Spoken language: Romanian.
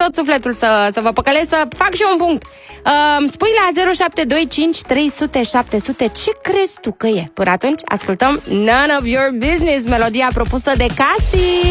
tot sufletul să vă păcălesc, să fac și eu un punct. Spui la 0725 300 700 ce crezi tu că e. Până atunci, ascultăm None of Your Business, melodia propusă de Cassie.